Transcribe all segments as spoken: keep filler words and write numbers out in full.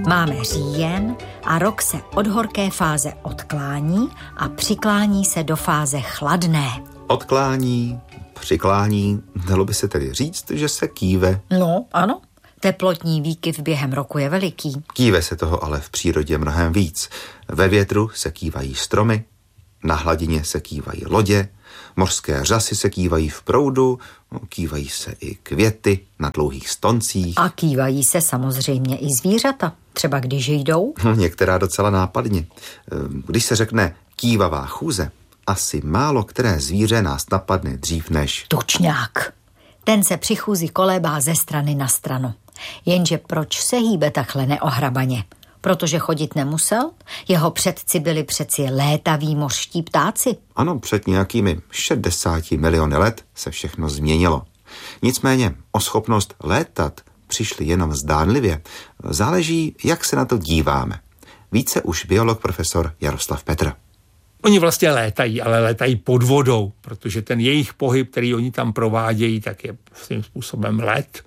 Máme říjen a rok se od horké fáze odklání a přiklání se do fáze chladné. Odklání, přiklání, dalo by se tedy říct, že se kýve. No, ano. Teplotní výkyv během roku je veliký. Kýve se toho ale v přírodě mnohem víc. Ve větru se kývají stromy, na hladině se kývají lodě, mořské řasy se kývají v proudu, kývají se i květy na dlouhých stoncích. A kývají se samozřejmě i zvířata, třeba když jdou. Některá docela nápadně. Když se řekne kývavá chůze, asi málo které zvíře nás napadne dřív než... Tučňák. Ten se při chůzi kolébá ze strany na stranu. Jenže proč se hýbe takhle neohrabaně? Protože chodit nemusel? Jeho předci byli přeci létaví mořští ptáci. Ano, před nějakými šedesáti miliony let se všechno změnilo. Nicméně o schopnost létat přišli jenom zdánlivě. Záleží, jak se na to díváme. Více už biolog profesor Jaroslav Petr. Oni vlastně létají, ale létají pod vodou, protože ten jejich pohyb, který oni tam provádějí, tak je svým způsobem let.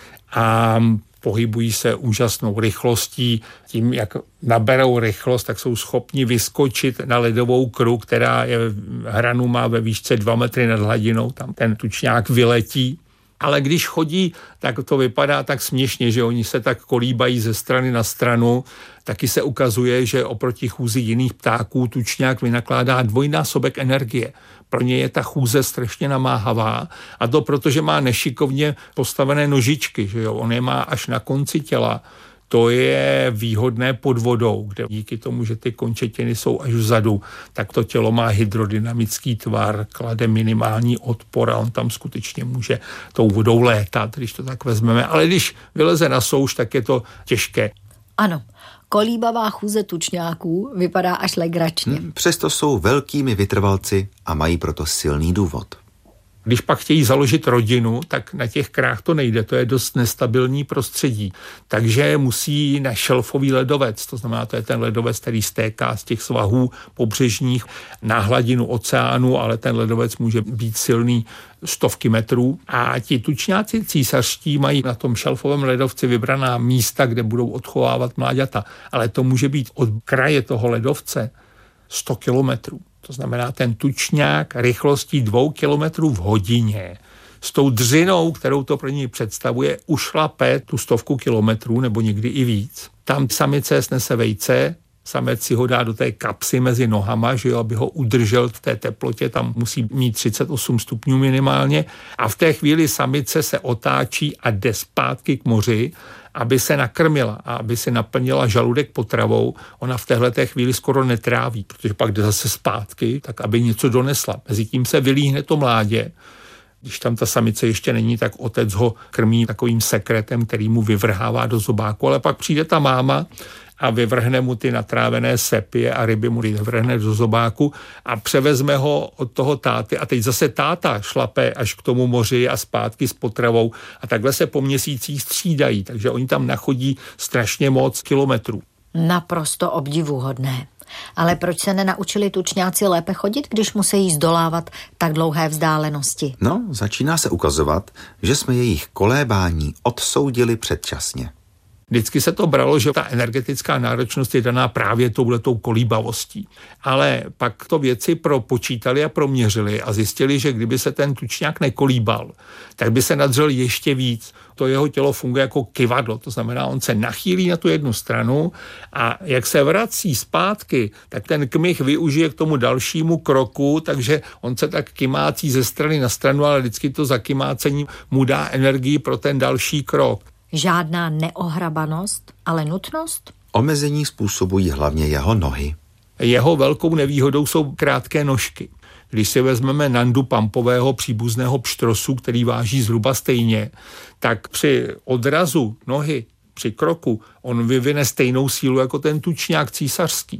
A pohybují se úžasnou rychlostí. Tím, jak naberou rychlost, tak jsou schopni vyskočit na ledovou kru, která je hranu má ve výšce dva metry nad hladinou. Tam ten tučňák vyletí. Ale když chodí, tak to vypadá tak směšně, že oni se tak kolíbají ze strany na stranu. Taky se ukazuje, že oproti chůzi jiných ptáků tučňák vynakládá dvojnásobek energie. Pro ně je ta chůze strašně namáhavá, a to proto, že má nešikovně postavené nožičky, že jo? On je má až na konci těla. To je výhodné pod vodou, kde díky tomu, že ty končetiny jsou až vzadu, tak to tělo má hydrodynamický tvar, klade minimální odpor a on tam skutečně může tou vodou létat, když to tak vezmeme. Ale když vyleze na souš, tak je to těžké. Ano, kolíbavá chůze tučňáků vypadá až legračně. Hmm, přesto jsou velkými vytrvalci a mají proto silný důvod. Když pak chtějí založit rodinu, tak na těch krách to nejde, to je dost nestabilní prostředí. Takže musí na šelfový ledovec, to znamená, to je ten ledovec, který stéká z těch svahů pobřežních na hladinu oceánu, ale ten ledovec může být silný stovky metrů. A ti tučňáci císařští mají na tom šelfovém ledovci vybraná místa, kde budou odchovávat mláďata. Ale to může být od kraje toho ledovce sto kilometrů. To znamená, ten tučňák rychlostí dvou kilometrů v hodině s tou dřinou, kterou to pro něj představuje, ušlape tu stovku kilometrů nebo někdy i víc. Tam samice snese vejce, samec si ho dá do té kapsy mezi nohama, že jo, aby ho udržel v té teplotě, tam musí mít třicet osm stupňů minimálně, a v té chvíli samice se otáčí a jde zpátky k moři, aby se nakrmila a aby si naplnila žaludek potravou. Ona v téhleté chvíli skoro netráví, protože pak jde zase zpátky, tak aby něco donesla. Mezitím se vylíhne to mládě. Když tam ta samice ještě není, tak otec ho krmí takovým sekretem, který mu vyvrhává do zobáku, ale pak přijde ta máma a vyvrhne mu ty natrávené sepie a ryby mu vyvrhne do zobáku a převezme ho od toho táty. A teď zase táta šlape až k tomu moři a zpátky s potravou. A takhle se po měsících střídají, takže oni tam nachodí strašně moc kilometrů. Naprosto obdivuhodné. Ale proč se nenaučili tučňáci lépe chodit, když musí zdolávat tak dlouhé vzdálenosti? No, začíná se ukazovat, že jsme jejich kolébání odsoudili předčasně. Vždycky se to bralo, že ta energetická náročnost je daná právě touhletou kolíbavostí. Ale pak to věci propočítali a proměřili a zjistili, že kdyby se ten tučňák nekolíbal, tak by se nadřel ještě víc. To jeho tělo funguje jako kyvadlo, to znamená, on se nachýlí na tu jednu stranu a jak se vrací zpátky, tak ten kmich využije k tomu dalšímu kroku, takže on se tak kymácí ze strany na stranu, ale vždycky to zakymácení mu dá energii pro ten další krok. Žádná neohrabanost, ale nutnost? Omezení způsobují hlavně jeho nohy. Jeho velkou nevýhodou jsou krátké nožky. Když si vezmeme Nandu pampového příbuzného pštrosu, který váží zhruba stejně, tak při odrazu nohy, při kroku, on vyvine stejnou sílu jako ten tučňák císařský.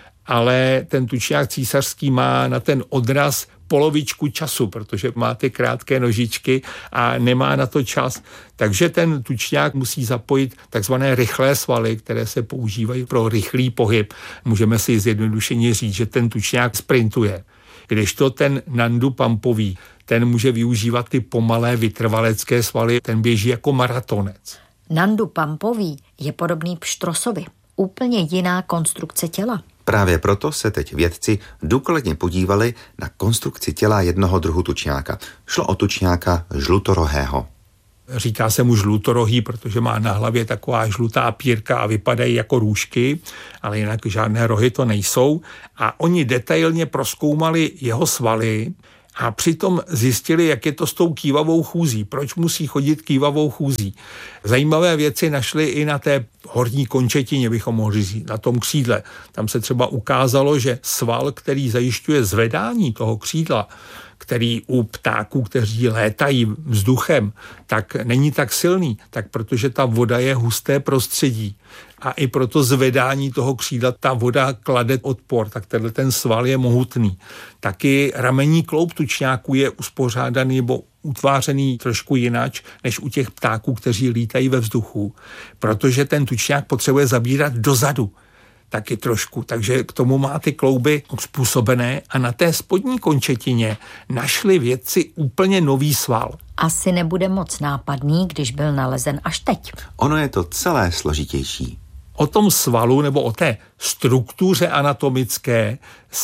Ale ten tučňák císařský má na ten odraz polovičku času, protože má ty krátké nožičky a nemá na to čas. Takže ten tučňák musí zapojit takzvané rychlé svaly, které se používají pro rychlý pohyb. Můžeme si zjednodušeně říct, že ten tučňák sprintuje. Kdežto ten Nandu pampový, ten může využívat ty pomalé vytrvalecké svaly, ten běží jako maratonec. Nandu Pumpový je podobný pštrosovi. Úplně jiná konstrukce těla. Právě proto se teď vědci důkladně podívali na konstrukci těla jednoho druhu tučňáka. Šlo o tučňáka žlutorohého. Říká se mu žlutorohý, protože má na hlavě taková žlutá pírka a vypadají jako růžky, ale jinak žádné rohy to nejsou. A oni detailně prozkoumali jeho svaly a přitom zjistili, jak je to s tou kývavou chůzí. Proč musí chodit kývavou chůzí? Zajímavé věci našli i na té horní končetině, bychom mohli říct, na tom křídle. Tam se třeba ukázalo, že sval, který zajišťuje zvedání toho křídla, který u ptáků, kteří létají vzduchem, tak není tak silný, tak protože ta voda je husté prostředí. A i proto zvedání toho křídla ta voda klade odpor, tak tenhle ten sval je mohutný. Taky ramenní kloub tučňáků je uspořádaný nebo utvářený trošku jináč, než u těch ptáků, kteří lítají ve vzduchu, protože ten tučňák potřebuje zabírat dozadu. Taky trošku, takže k tomu má ty klouby uspůsobené a na té spodní končetině našli vědci úplně nový sval. Asi nebude moc nápadný, když byl nalezen až teď. Ono je to celé složitější. O tom svalu nebo o té struktuře anatomické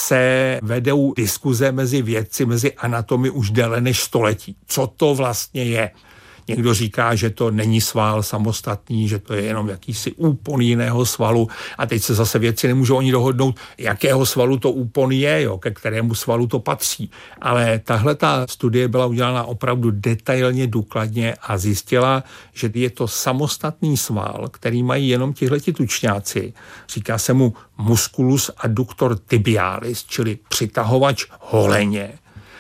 se vedou diskuze mezi vědci, mezi anatomy už déle než století. Co to vlastně je? Někdo říká, že to není sval samostatný, že to je jenom jakýsi úpon jiného svalu a teď se zase vědci nemůžou ani dohodnout, jakého svalu to úpon je, jo, ke kterému svalu to patří. Ale tahle ta studie byla udělána opravdu detailně, důkladně a zjistila, že je to samostatný sval, který mají jenom tihleti tučňáci. Říká se mu musculus adductor tibialis, čili přitahovač holeně.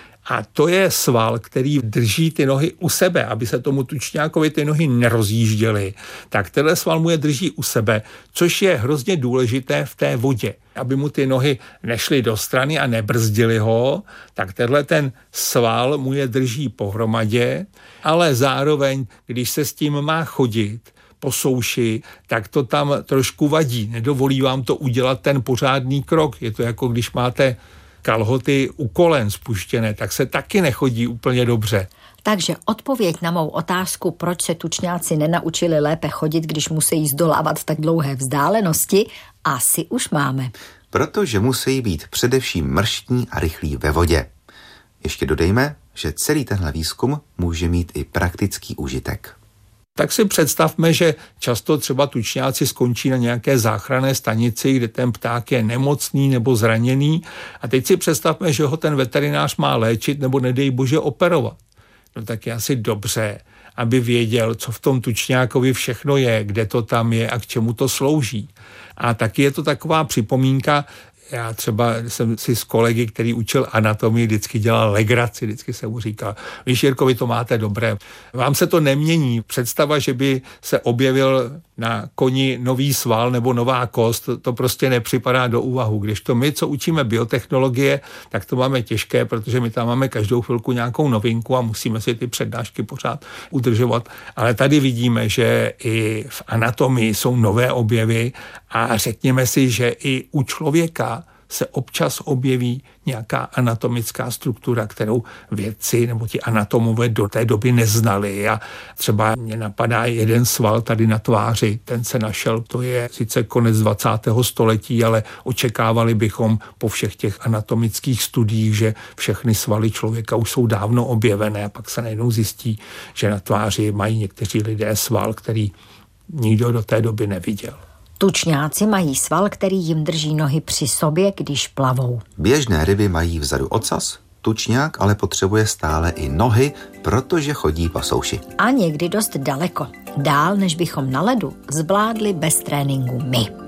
A to je sval, který drží ty nohy u sebe, aby se tomu tučňákovi ty nohy nerozjížděly. Tak tenhle sval mu je drží u sebe, což je hrozně důležité v té vodě. Aby mu ty nohy nešly do strany a nebrzdily ho, tak tenhle ten sval mu je drží pohromadě, ale zároveň, když se s tím má chodit po souši, tak to tam trošku vadí. Nedovolí vám to udělat ten pořádný krok. Je to jako když máte kalhoty u kolen spuštěné, tak se taky nechodí úplně dobře. Takže odpověď na mou otázku, proč se tučňáci nenaučili lépe chodit, když musí zdolávat tak dlouhé vzdálenosti, asi už máme. Protože musí být především mrštní a rychlí ve vodě. Ještě dodejme, že celý tenhle výzkum může mít i praktický užitek. Tak si představme, že často třeba tučňáci skončí na nějaké záchranné stanici, kde ten pták je nemocný nebo zraněný a teď si představme, že ho ten veterinář má léčit nebo nedej bože operovat. No tak je asi dobře, aby věděl, co v tom tučňákovi všechno je, kde to tam je a k čemu to slouží. A taky je to taková připomínka. Já třeba jsem si s kolegy, který učil anatomii, vždycky dělal legraci, vždycky jsem mu říkal, víš, Jirko, vy to máte dobré. Vám se to nemění. Představa, že by se objevil na koni nový sval nebo nová kost, to prostě nepřipadá do úvahu. Když to my, co učíme biotechnologie, tak to máme těžké, protože my tam máme každou chvilku nějakou novinku a musíme si ty přednášky pořád udržovat. Ale tady vidíme, že i v anatomii jsou nové objevy a řekněme si, že i u člověka se občas objeví nějaká anatomická struktura, kterou vědci nebo ti anatomové do té doby neznali. A třeba mě napadá jeden sval tady na tváři, ten se našel, to je sice konec dvacátého století, ale očekávali bychom po všech těch anatomických studiích, že všechny svaly člověka už jsou dávno objevené a pak se najednou zjistí, že na tváři mají někteří lidé sval, který nikdo do té doby neviděl. Tučňáci mají sval, který jim drží nohy při sobě, když plavou. Běžné ryby mají vzadu ocas, tučňák ale potřebuje stále i nohy, protože chodí po souši. A někdy dost daleko. Dál, než bychom na ledu zvládli bez tréninku my.